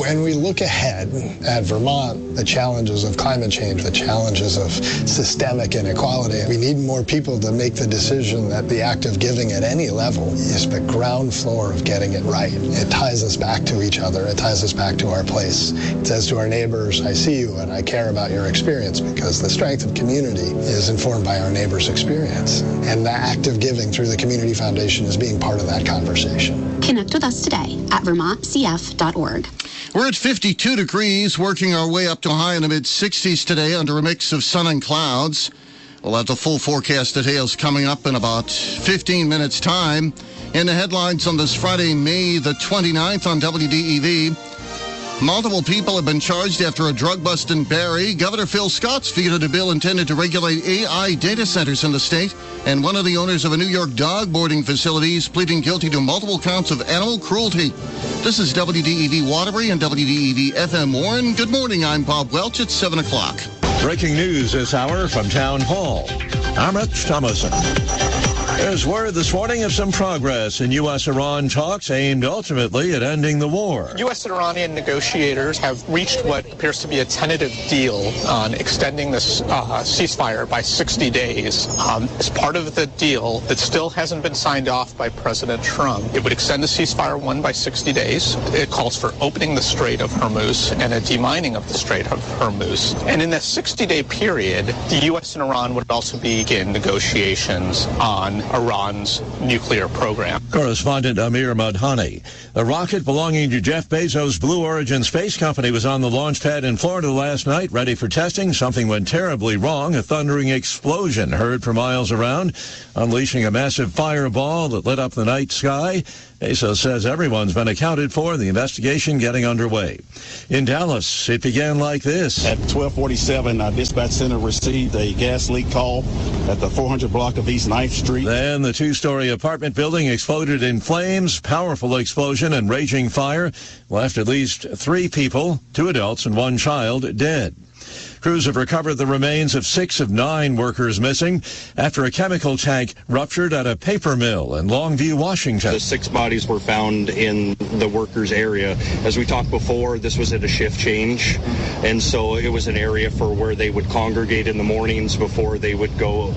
When we look ahead at Vermont, the challenges of climate change, the challenges of systemic inequality, we need more people to make the decision that the act of giving at any level is the ground floor of getting it right. It ties us back to each other. It ties us back to our place. It says to our neighbors, I see you and I care about your experience, because the strength of community is informed by our neighbors' experience. And the act of giving through the Community Foundation is being part of that conversation. Connect with us today at vermontcf.org. We're at 52 degrees, working our way up to a high in the mid-60s today under a mix of sun and clouds. We'll have the full forecast details coming up in about 15 minutes' time. In the headlines on this Friday, May the 29th on WDEV, multiple people have been charged after a drug bust in Barrie. Governor Phil Scott's vetoed a bill intended to regulate AI data centers in the state. And one of the owners of a New York dog boarding facility is pleading guilty to multiple counts of animal cruelty. This is WDEV Waterbury and WDEV FM Warren. Good morning. I'm Bob Welch. It's 7 o'clock. Breaking news this hour from Town Hall. I'm Rich Thomason. There's word this morning of some progress in U.S.-Iran talks aimed ultimately at ending the war. U.S. and Iranian negotiators have reached what appears to be a tentative deal on extending this ceasefire by 60 days. As part of the deal that still hasn't been signed off by President Trump, it would extend the ceasefire by 60 days. It calls for opening the Strait of Hormuz and a demining of the Strait of Hormuz. And in that 60-day period, the U.S. and Iran would also begin negotiations on Iran's nuclear program. Correspondent Amir Madhani. A rocket belonging to Jeff Bezos' Blue Origin space company was on the launch pad in Florida last night, ready for testing. Something went terribly wrong. A thundering explosion heard for miles around, unleashing a massive fireball that lit up the night sky. Bezos says everyone's been accounted for, the investigation getting underway. In Dallas, it began like this. At 12:47, our dispatch center received a gas leak call at the 400 block of East 9th Street. Then the two-story apartment building exploded in flames. Powerful explosion and raging fire left at least 3 people, 2 adults and 1 child, dead. Crews have recovered the remains of 6 of 9 workers missing after a chemical tank ruptured at a paper mill in Longview, Washington. The 6 bodies were found in the workers' area. As we talked before, this was at a shift change, and so it was an area for where they would congregate in the mornings before they would go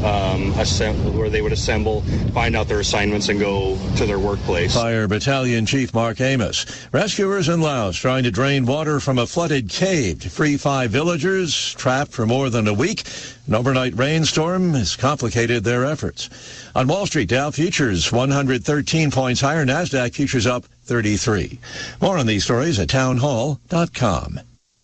where they would assemble, find out their assignments, and go to their workplace. Fire Battalion Chief Mark Amos. Rescuers in Laos trying to drain water from a flooded cave to free 5 villagers trapped for more than a week. An overnight rainstorm has complicated their efforts. On Wall Street, Dow futures 113 points higher. NASDAQ futures up 33. More on these stories at townhall.com.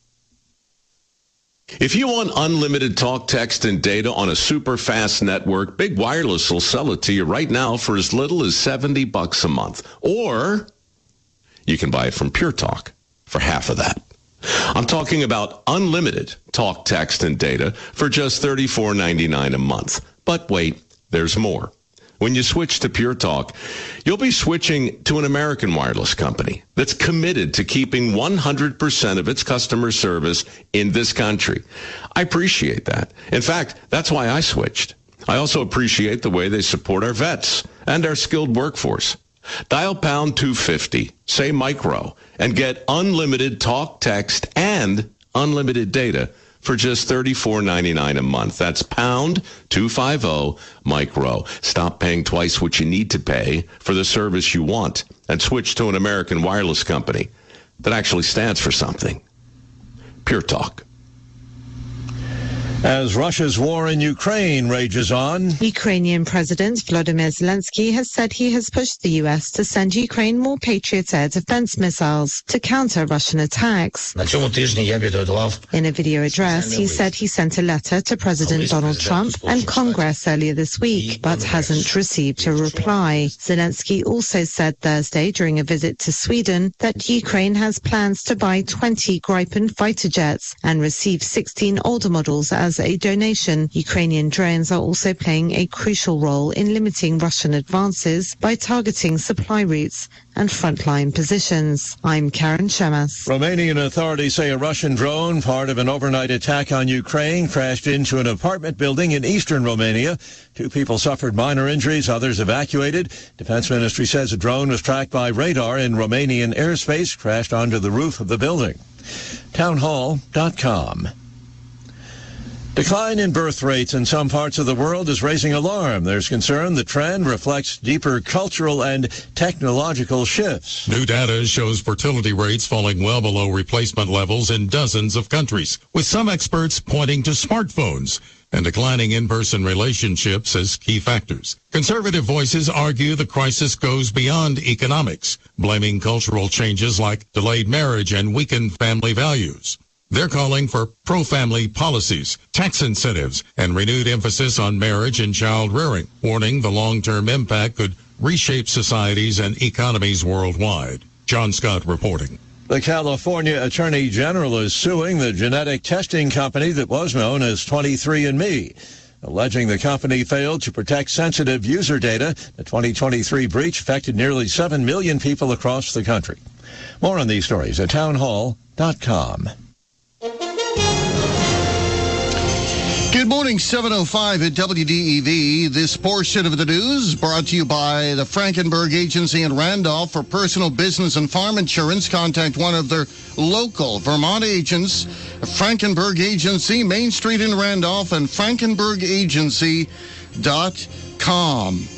If you want unlimited talk, text, and data on a super fast network, Big Wireless will sell it to you right now for as little as $70 a month. Or you can buy it from Pure Talk for half of that. I'm talking about unlimited talk, text, and data for just $34.99 a month. But wait, there's more. When you switch to Pure Talk, you'll be switching to an American wireless company that's committed to keeping 100% of its customer service in this country. I appreciate that. In fact, that's why I switched. I also appreciate the way they support our vets and our skilled workforce. Dial pound 250, say micro, and get unlimited talk, text, and unlimited data for just $34.99 a month. That's pound 250 micro. Stop paying twice what you need to pay for the service you want and switch to an American wireless company that actually stands for something. Pure Talk. As Russia's war in Ukraine rages on, Ukrainian President Volodymyr Zelensky has said he has pushed the U.S. to send Ukraine more Patriot air defense missiles to counter Russian attacks. In a video address, he said he sent a letter to President Donald Trump and Congress earlier this week, but hasn't received a reply. Zelensky also said Thursday during a visit to Sweden that Ukraine has plans to buy 20 Gripen fighter jets and receive 16 older models as as a donation. Ukrainian drones are also playing a crucial role in limiting Russian advances by targeting supply routes and frontline positions. I'm Karen Shemas. Romanian authorities say a Russian drone, part of an overnight attack on Ukraine, crashed into an apartment building in eastern Romania. 2 people suffered minor injuries, others evacuated. Defense Ministry says a drone was tracked by radar in Romanian airspace, crashed onto the roof of the building. Townhall.com. Decline in birth rates in some parts of the world is raising alarm. There's concern the trend reflects deeper cultural and technological shifts. New data shows fertility rates falling well below replacement levels in dozens of countries, with some experts pointing to smartphones and declining in-person relationships as key factors. Conservative voices argue the crisis goes beyond economics, blaming cultural changes like delayed marriage and weakened family values. They're calling for pro-family policies, tax incentives, and renewed emphasis on marriage and child rearing, warning the long-term impact could reshape societies and economies worldwide. John Scott reporting. The California Attorney General is suing the genetic testing company that was known as 23andMe, alleging the company failed to protect sensitive user data. The 2023 breach affected nearly 7 million people across the country. More on these stories at townhall.com. Good morning, 7:05 at WDEV. This portion of the news brought to you by the Frankenberg Agency in Randolph. For personal, business, and farm insurance, contact one of their local Vermont agents. Frankenberg Agency, Main Street in Randolph, and frankenbergagency.com.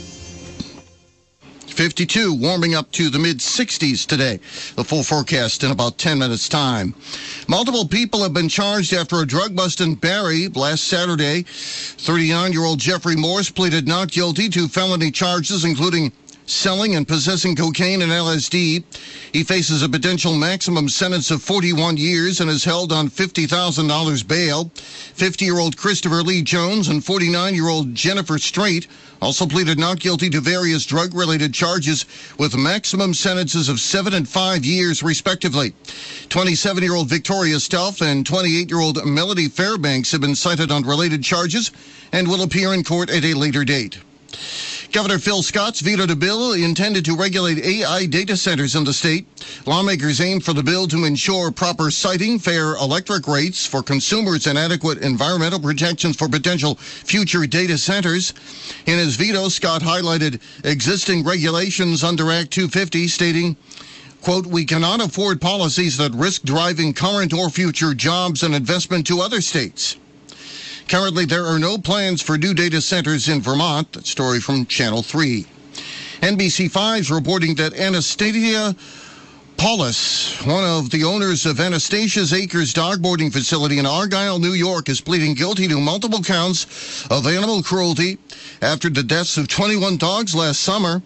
52, warming up to the mid-60s today. The full forecast in about 10 minutes' time. Multiple people have been charged after a drug bust in Barrie last Saturday. 39-year-old Jeffrey Morse pleaded not guilty to felony charges, including selling and possessing cocaine and LSD. He faces a potential maximum sentence of 41 years and is held on $50,000 bail. 50-year-old Christopher Lee Jones and 49-year-old Jennifer Strait also pleaded not guilty to various drug-related charges with maximum sentences of 7 and 5 years, respectively. 27-year-old Victoria Stelf and 28-year-old Melody Fairbanks have been cited on related charges and will appear in court at a later date. Governor Phil Scott's vetoed a bill intended to regulate AI data centers in the state. Lawmakers aim for the bill to ensure proper siting, fair electric rates for consumers, and adequate environmental protections for potential future data centers. In his veto, Scott highlighted existing regulations under Act 250, stating, quote, "We cannot afford policies that risk driving current or future jobs and investment to other states." Currently, there are no plans for new data centers in Vermont. That story from Channel 3. NBC5 is reporting that Anastasia Paulus, one of the owners of Anastasia's Acres dog boarding facility in Argyle, New York, is pleading guilty to multiple counts of animal cruelty after the deaths of 21 dogs last summer.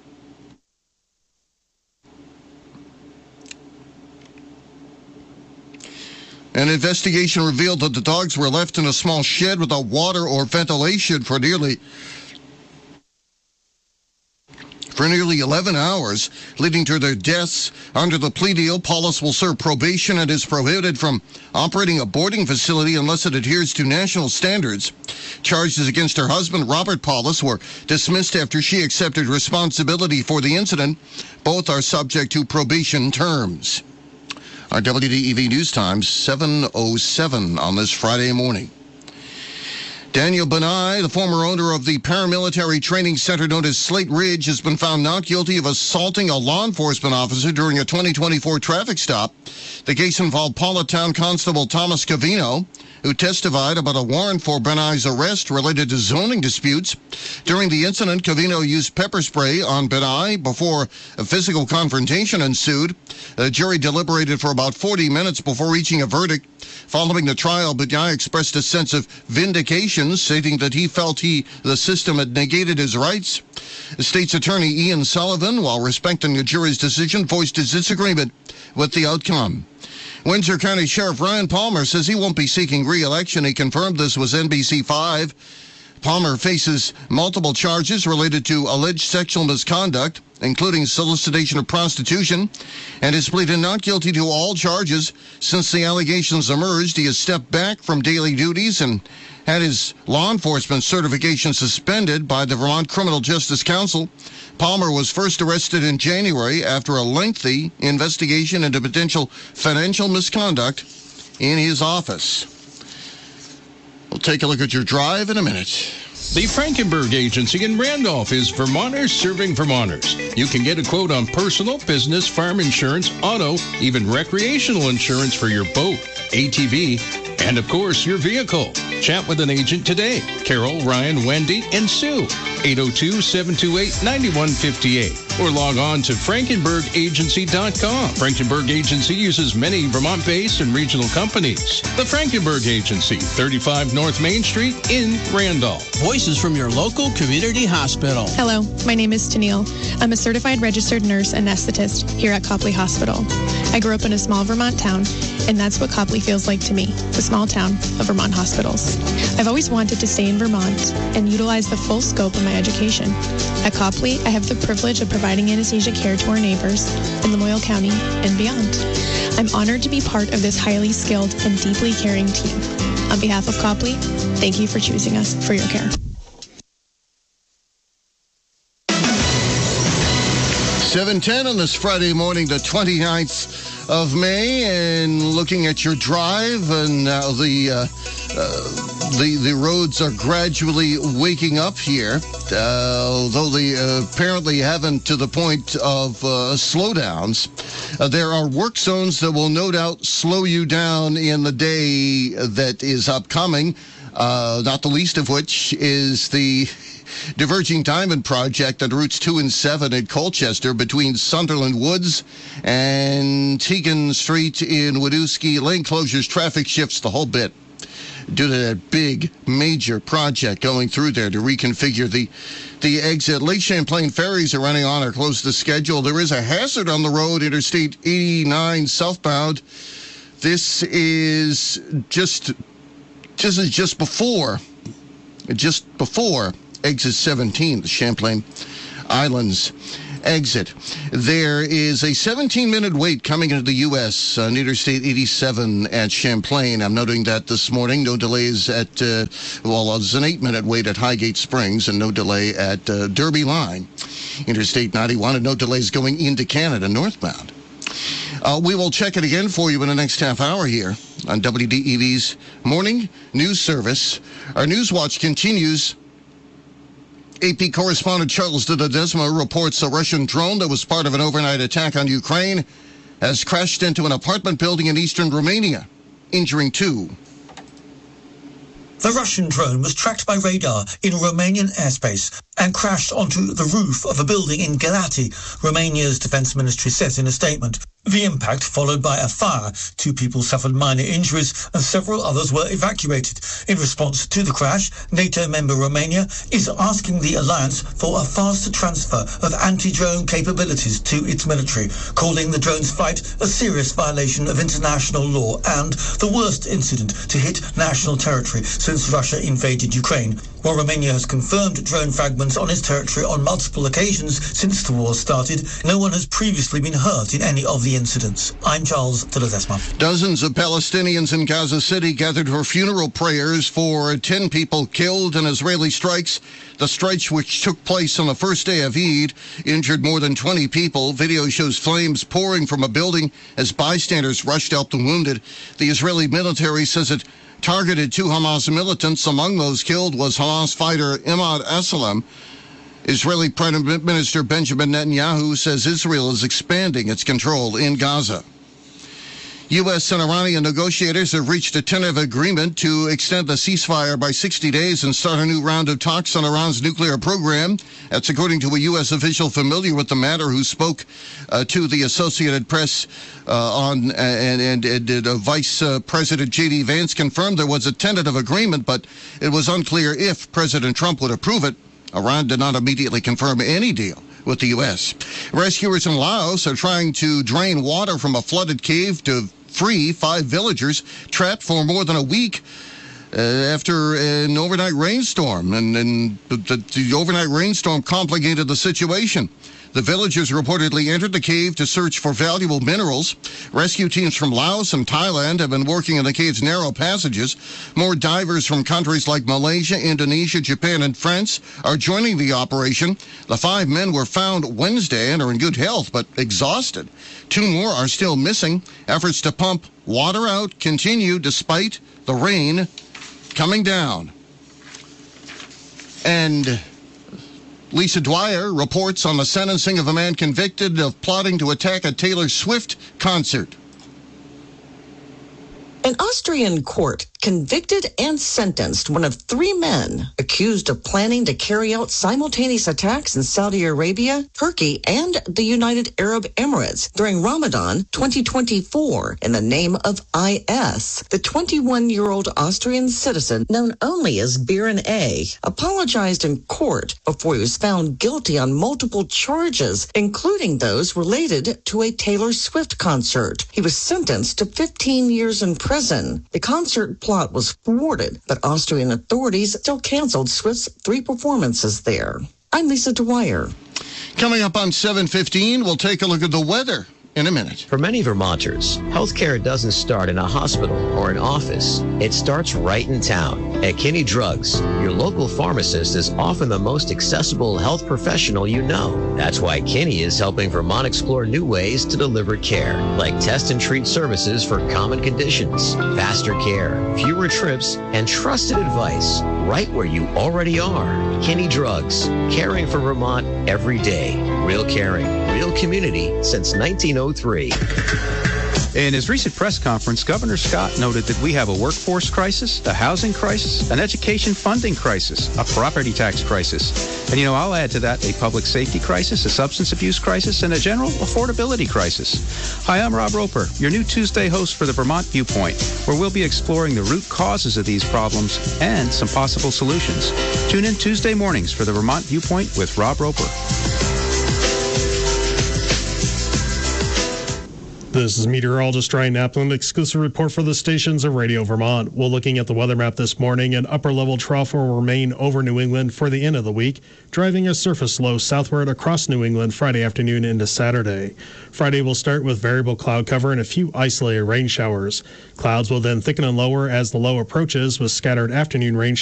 An investigation revealed that the dogs were left in a small shed without water or ventilation for nearly 11 hours, leading to their deaths. Under the plea deal, Paulus will serve probation and is prohibited from operating a boarding facility unless it adheres to national standards. Charges against her husband, Robert Paulus, were dismissed after she accepted responsibility for the incident. Both are subject to probation terms. Our WDEV News Time, 7:07 on this Friday morning. Daniel Benai, the former owner of the paramilitary training center known as Slate Ridge, has been found not guilty of assaulting a law enforcement officer during a 2024 traffic stop. The case involved Paula Town Constable Thomas Cavino, who testified about a warrant for Benai's arrest related to zoning disputes. During the incident, Cavino used pepper spray on Benai before a physical confrontation ensued. The jury deliberated for about 40 minutes before reaching a verdict. Following the trial, Benai expressed a sense of vindication, stating that he felt the system had negated his rights. The state's attorney, Ian Sullivan, while respecting the jury's decision, voiced his disagreement with the outcome. Windsor County Sheriff Ryan Palmer says he won't be seeking re-election. He confirmed this was NBC5. Palmer faces multiple charges related to alleged sexual misconduct, including solicitation of prostitution, and has pleaded not guilty to all charges. Since the allegations emerged, he has stepped back from daily duties and had his law enforcement certification suspended by the Vermont Criminal Justice Council. Palmer was first arrested in January after a lengthy investigation into potential financial misconduct in his office. We'll take a look at your drive in a minute. The Frankenberg Agency in Randolph is Vermonters serving Vermonters. You can get a quote on personal, business, farm insurance, auto, even recreational insurance for your boat, ATV, and of course, your vehicle. Chat with an agent today. Carol, Ryan, Wendy, and Sue. 802-728-9158. Or log on to frankenbergagency.com. Frankenberg Agency uses many Vermont-based and regional companies. The Frankenberg Agency, 35 North Main Street in Randolph. Voices from your local community hospital. Hello, my name is Tennille. I'm a certified registered nurse and anesthetist here at Copley Hospital. I grew up in a small Vermont town, and that's what Copley feels like to me, the small town of Vermont hospitals. I've always wanted to stay in Vermont and utilize the full scope of my education. At Copley, I have the privilege of providing anesthesia care to our neighbors in Lamoille County and beyond. I'm honored to be part of this highly skilled and deeply caring team. On behalf of Copley, thank you for choosing us for your care. 7:10 on this Friday morning, the 29th of May, and looking at your drive, and now the roads are gradually waking up here, although they apparently haven't to the point of slowdowns. There are work zones that will no doubt slow you down in the day that is upcoming, not the least of which is the Diverging Diamond Project on routes 2 and 7 in Colchester between Sunderland Woods and Teagan Street in Wadowski. Lane closures, traffic shifts, the whole bit, due to that big, major project going through there to reconfigure the exit. Lake Champlain ferries are running on or close to schedule. There is a hazard on the road, Interstate 89 southbound. This is just before exit 17, the Champlain Islands exit. There is a 17-minute wait coming into the U.S. on Interstate 87 at Champlain. I'm noting that this morning. No delays at, there's an 8-minute wait at Highgate Springs and no delay at Derby Line. Interstate 91 and no delays going into Canada northbound. We will check it again for you in the next half hour here on WDEV's Morning News Service. Our News Watch continues. AP correspondent Charles de Ledesma reports a Russian drone that was part of an overnight attack on Ukraine has crashed into an apartment building in eastern Romania, injuring 2. The Russian drone was tracked by radar in Romanian airspace and crashed onto the roof of a building in Galati, Romania's defense ministry says in a statement. The impact followed by a fire. 2 people suffered minor injuries and several others were evacuated. In response to the crash, NATO member Romania is asking the alliance for a faster transfer of anti-drone capabilities to its military, calling the drone's flight a serious violation of international law and the worst incident to hit national territory since Russia invaded Ukraine. While Romania has confirmed drone fragments on its territory on multiple occasions since the war started, no one has previously been hurt in any of the incidents. I'm Charles de Ledesma. Dozens of Palestinians in Gaza City gathered for funeral prayers for 10 people killed in Israeli strikes. The strikes, which took place on the first day of Eid, injured more than 20 people. Video shows flames pouring from a building as bystanders rushed out the wounded. The Israeli military says it targeted 2 Hamas militants. Among those killed was Hamas fighter Imad Asalam. Israeli Prime Minister Benjamin Netanyahu says Israel is expanding its control in Gaza. U.S. and Iranian negotiators have reached a tentative agreement to extend the ceasefire by 60 days and start a new round of talks on Iran's nuclear program. That's according to a U.S. official familiar with the matter who spoke to the Associated Press and Vice President J.D. Vance confirmed there was a tentative agreement, but it was unclear if President Trump would approve it. Iran did not immediately confirm any deal with the U.S. Rescuers in Laos are trying to drain water from a flooded cave to free 5 villagers trapped for more than a week. after an overnight rainstorm, and the overnight rainstorm complicated the situation. The villagers reportedly entered the cave to search for valuable minerals. Rescue teams from Laos and Thailand have been working in the cave's narrow passages. More divers from countries like Malaysia, Indonesia, Japan, and France are joining the operation. The 5 men were found Wednesday and are in good health, but exhausted. 2 more are still missing. Efforts to pump water out continue despite the rain coming down. And Lisa Dwyer reports on the sentencing of a man convicted of plotting to attack a Taylor Swift concert. An Austrian court convicted and sentenced one of 3 men accused of planning to carry out simultaneous attacks in Saudi Arabia, Turkey, and the United Arab Emirates during Ramadan 2024 in the name of IS. The 21-year-old Austrian citizen, known only as Biren A., apologized in court before he was found guilty on multiple charges, including those related to a Taylor Swift concert. He was sentenced to 15 years in prison. The concert plot was thwarted, but Austrian authorities still canceled Swift's 3 performances there. I'm Lisa Dwyer. Coming up on 7:15, we'll take a look at the weather in a minute. For many Vermonters, healthcare doesn't start in a hospital or an office. It starts right in town. At Kinney Drugs, your local pharmacist is often the most accessible health professional you know. That's why Kinney is helping Vermont explore new ways to deliver care, like test and treat services for common conditions, faster care, fewer trips, and trusted advice right where you already are. Kinney Drugs, caring for Vermont every day. Real caring, real community since 1903. In his recent press conference, Governor Scott noted that we have a workforce crisis, a housing crisis, an education funding crisis, a property tax crisis. And, I'll add to that a public safety crisis, a substance abuse crisis, and a general affordability crisis. Hi, I'm Rob Roper, your new Tuesday host for the Vermont Viewpoint, where we'll be exploring the root causes of these problems and some possible solutions. Tune in Tuesday mornings for the Vermont Viewpoint with Rob Roper. This is meteorologist Ryan Napland. Exclusive report for the stations of Radio Vermont. We're looking at the weather map this morning. An upper-level trough will remain over New England for the end of the week, driving a surface low southward across New England Friday afternoon into Saturday. Friday will start with variable cloud cover and a few isolated rain showers. Clouds will then thicken and lower as the low approaches with scattered afternoon rain showers